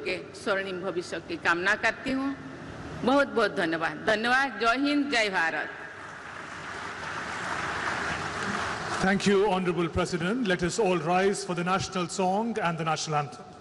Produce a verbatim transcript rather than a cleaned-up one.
लोग के स्वर्णिम भविष्य की कामना करती हूँ। बहुत बहुत धन्यवाद। धन्यवाद। जय हिंद, जय Bharat. Thank you, Honorable President. Let us all rise for the national song and the national anthem.